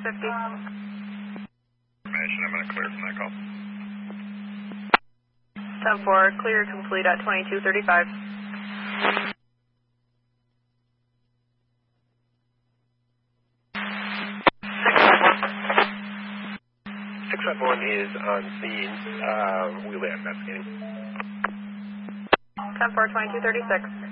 650. I'm going to clear from that call. 10-4, clear complete at 2235. 651 is on scene. We lay investigating. 10-4, 2236.